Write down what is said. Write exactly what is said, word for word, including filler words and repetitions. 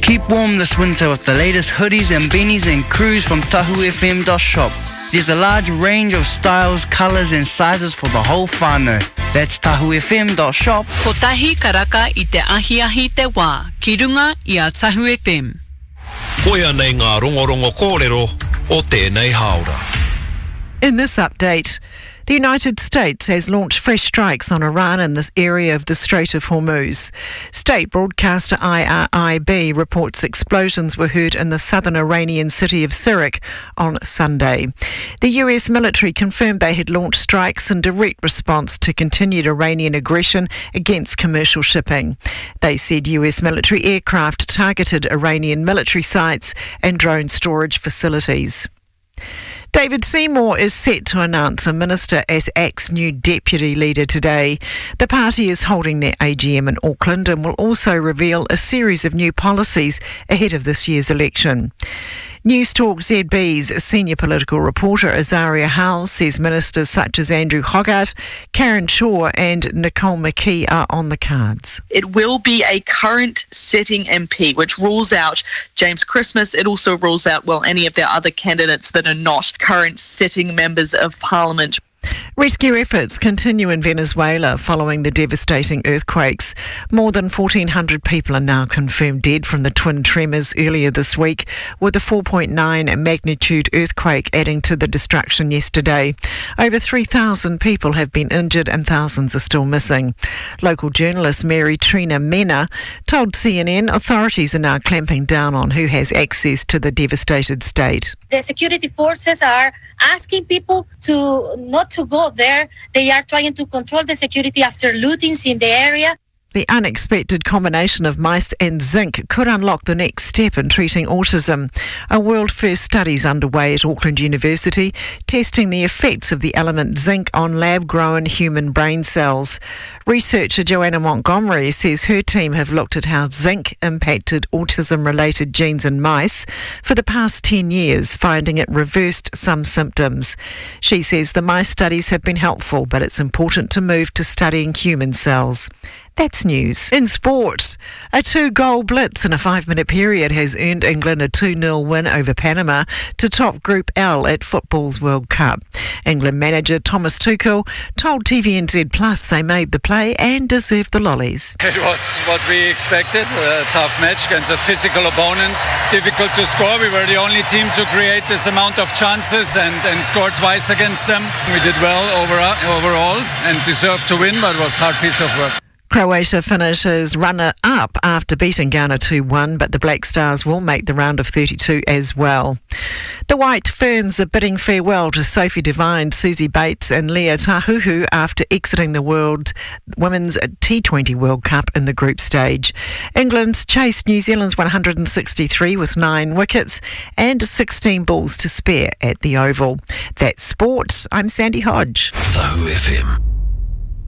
Keep warm this winter with the latest hoodies and beanies and crews from tahu f m dot shop. There's a large range of styles, colours and sizes for the whole whānau. That's tahu f m dot shop. Ko tahi karaka I te ahi ahi te wā, ki runga I a Tahu F M. Koia nei ngā rongorongo kōrero o tēnei haora. In this update, the United States has launched fresh strikes on Iran in this area of the Strait of Hormuz. State broadcaster I R I B reports explosions were heard in the southern Iranian city of Sirak on Sunday. The U S military confirmed they had launched strikes in direct response to continued Iranian aggression against commercial shipping. They said U S military aircraft targeted Iranian military sites and drone storage facilities. David Seymour is set to announce a minister as A C T's new deputy leader today. The party is holding their A G M in Auckland and will also reveal a series of new policies ahead of this year's election. Newstalk Z B's senior political reporter Azaria Howell says ministers such as Andrew Hogarth, Karen Shaw and Nicole McKee are on the cards. It will be a current sitting M P, which rules out James Christmas. It also rules out, well, any of their other candidates that are not current sitting members of Parliament. Rescue efforts continue in Venezuela following the devastating earthquakes. More than fourteen hundred people are now confirmed dead from the twin tremors earlier this week, with a four point nine magnitude earthquake adding to the destruction yesterday. Over three thousand people have been injured and thousands are still missing. Local journalist Mary Trina Mena told C N N authorities are now clamping down on who has access to the devastated state. The security forces are asking people to not to go there. They are trying to control the security after lootings in the area. The unexpected combination of mice and zinc could unlock the next step in treating autism. A world-first study is underway at Auckland University, testing the effects of the element zinc on lab-grown human brain cells. Researcher Joanna Montgomery says her team have looked at how zinc impacted autism-related genes in mice for the past ten years, finding it reversed some symptoms. She says the mice studies have been helpful, but it's important to move to studying human cells. That's news. In sport, a two-goal blitz in a five-minute period has earned England a two nil win over Panama to top Group L at football's World Cup. England manager Thomas Tuchel told T V N Z Plus they made the play and deserved the lollies. It was what we expected, a tough match against a physical opponent, difficult to score. We were the only team to create this amount of chances and, and score twice against them. We did well over, overall and deserved to win, but it was a hard piece of work. Croatia finishes runner-up after beating Ghana two one, but the Black Stars will make the round of thirty-two as well. The White Ferns are bidding farewell to Sophie Devine, Susie Bates and Leah Tahuhu after exiting the World Women's T twenty World Cup in the group stage. England's chased New Zealand's one hundred sixty-three with nine wickets and sixteen balls to spare at the Oval. That's sport. I'm Sandy Hodge. Tahu F M.